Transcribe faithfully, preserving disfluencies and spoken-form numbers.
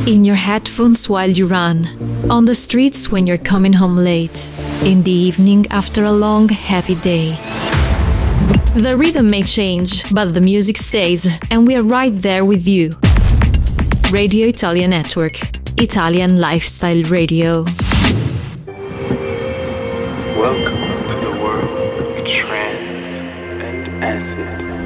In your headphones while you run, on the streets when you're coming home late, in the evening after a long, heavy day. The rhythm may change, but the music stays, and we are right there with you. Radio Italia Network, Italian Lifestyle Radio. Welcome to the world of trance and acid.